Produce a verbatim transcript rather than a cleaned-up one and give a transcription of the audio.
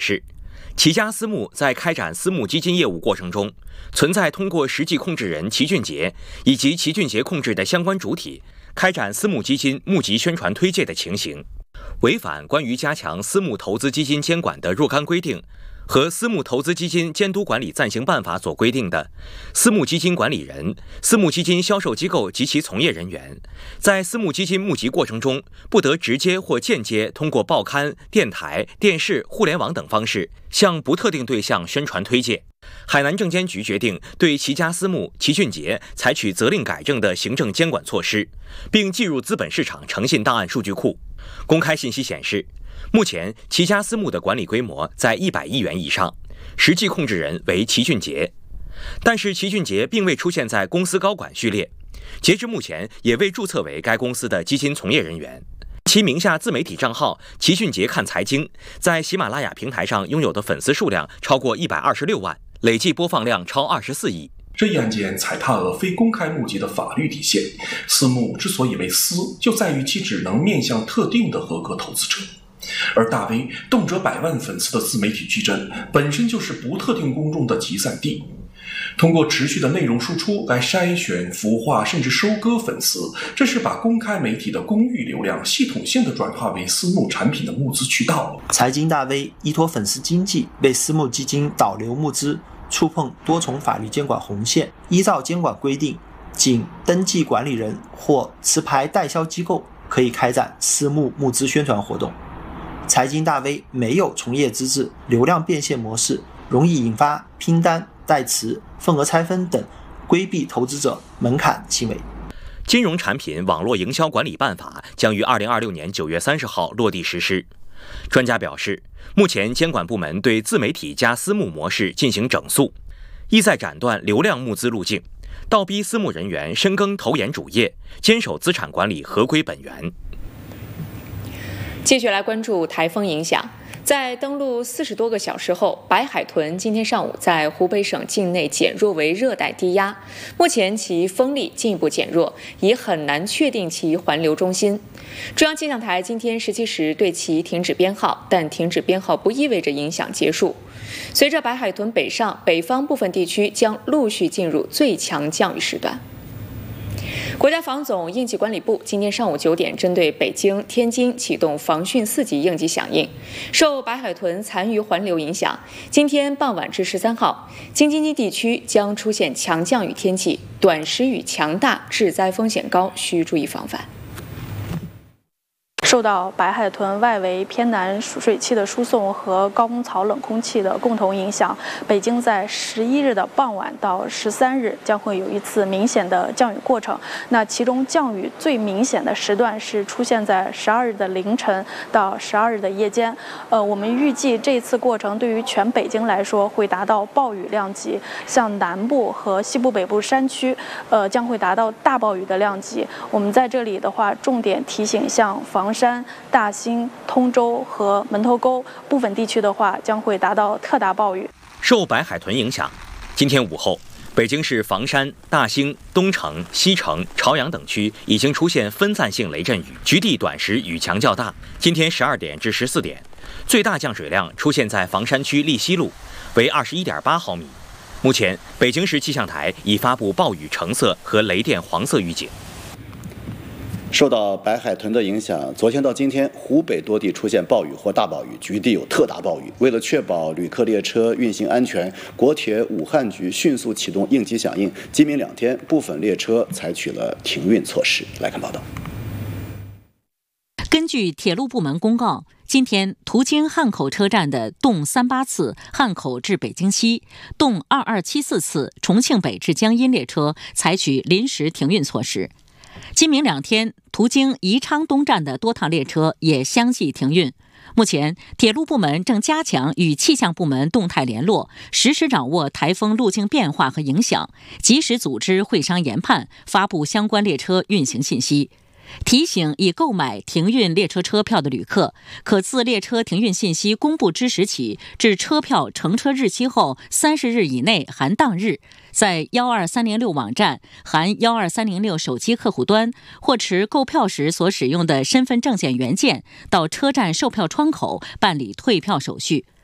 示，齐家私募在开展私募基金业务过程中，存在通过实际控制人齐俊杰以及齐俊杰控制的相关主体开展私募基金募集宣传推介的情形，违反关于加强私募投资基金监管的若干规定和《私募投资基金监督管理暂行办法》所规定的，私募基金管理人、私募基金销售机构及其从业人员，在私募基金募集过程中，不得直接或间接通过报刊、电台、电视、互联网等方式向不特定对象宣传推介。海南证监局决定对齐家私募、齐俊杰采取责令改正的行政监管措施，并计入资本市场诚信档案数据库。公开信息显示，目前齐家私募的管理规模在一百亿元以上，实际控制人为齐俊杰，但是齐俊杰并未出现在公司高管序列，截至目前也未注册为该公司的基金从业人员。其名下自媒体账号齐俊杰看财经在喜马拉雅平台上拥有的粉丝数量超过一百二十六万，累计播放量超二十四亿。 这一案件踩踏了非公开募集的法律底线。私募之所以为私，就在于其只能面向特定的合格投资者。而大 V 动辄百万粉丝的自媒体矩阵，本身就是不特定公众的集散地。通过持续的内容输出来筛选、孵化甚至收割粉丝，这是把公开媒体的公域流量系统性的转化为私募产品的募资渠道。 财经大 V 依托粉丝经济为私募基金导流募资，触碰多重法律监管红线。依照监管规定，仅登记管理人或持牌代销机构可以开展私募募资宣传活动。财经大 V 没有从业资质，流量变现模式容易引发拼单、代持、份额拆分等规避投资者门槛行为。 金融产品网络营销管理办法将于二零二六年九月三十号落地实施。专家表示，目前监管部门对自媒体加私募模式进行整肃，意在斩断流量募资路径，倒逼私募人员深耕投研主业，坚守资产管理合规本源。 继续来关注台风影响。在登陆四十多个小时后，白海豚今天上午在湖北省境内减弱为热带低压，目前其风力进一步减弱，已很难确定其环流中心。中央气象台今天十七时对其停止编号，但停止编号不意味着影响结束。随着白海豚北上，北方部分地区将陆续进入最强降雨时段。国家防总应急管理部今天上午九点针对北京、天津启动防汛四级应急响应。受白海豚残余环流影响，今天傍晚至十三号，京津冀地区将出现强降雨天气，短时雨强大，致灾风险高，需注意防范。 受到白海豚外围偏南水汽的输送和高空槽冷空气的共同影响，北京在十一日的傍晚到十三日将会有一次明显的降雨过程。那其中降雨最明显的时段是出现在十二日的凌晨到十二日的夜间。呃，我们预计这次过程对于全北京来说会达到暴雨量级，像南部和西部北部山区，呃，将会达到大暴雨的量级。我们在这里的话，重点提醒像房山、大兴、通州和门头沟部分地区的话，将会达到特大暴雨。 受白海豚影响，今天午后，北京市房山、大兴、东城、西城、朝阳等区已经出现分散性雷阵雨，局地短时雨强较大。今天十二点至十四点，最大降水量出现在房山区利西路，为二十一点八毫米。目前，北京市气象台已发布暴雨橙色和雷电黄色预警。 受到白海豚的影响，昨天到今天，湖北多地出现暴雨或大暴雨，局地有特大暴雨。为了确保旅客列车运行安全，国铁武汉局迅速启动应急响应，今明两天部分列车采取了停运措施。来看报道。 根据铁路部门公告，今天途经汉口车站的动三八次汉口至北京西、动二二七四次重庆北至江阴列车采取临时停运措施。今明两天，途经宜昌东站的多趟列车也相继停运。目前，铁路部门正加强与气象部门动态联络，实时掌握台风路径变化和影响，及时组织会商研判，发布相关列车运行信息。提醒已购买停运列车车票的旅客，可自列车停运信息公布之时起至车票乘车日期后三十日以内含当日，在幺二三零六网站含幺二三零六手机客户端或持购票时所使用的身份证件原件到车站售票窗口办理退票手续。